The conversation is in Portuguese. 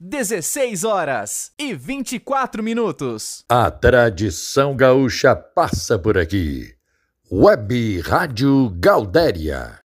16h24. A tradição gaúcha passa por aqui. Web Rádio Gaudéria.